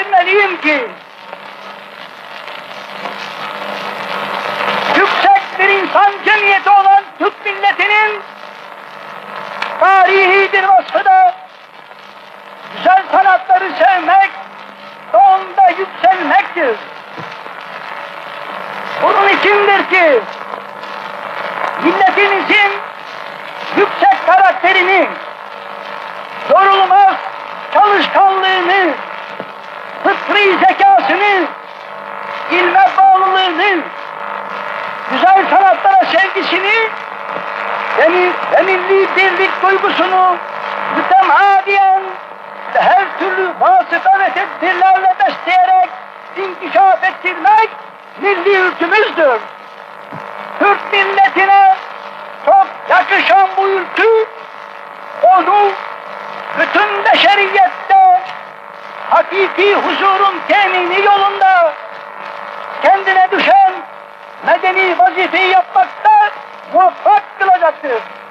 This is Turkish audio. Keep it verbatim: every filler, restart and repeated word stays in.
ettirmeliyim ki yüksek bir insan cemiyeti olan Türk milletinin tarihi bir vasfı da güzel sanatları sevmek ve onda yükselmektir. Bunun içindir ki milletimizin yüksek karakterini, yorulmaz çalışkanlığını, fıtri zekasını, ilme bağlılığını, güzel sanatlara sevgisini ve, ve milli birlik duygusunu mütemadiyen ve her türlü vasıta ve tedbirlerle besleyerek inkişaf ettirmek milli ülkümüzdür. Türk milletine çok yakışan bu ülkü, onu bütün beşeriyette hakiki huzurun temini yolunda kendine düşen medeni vazifeyi yapmakta muvaffak kılacaktır.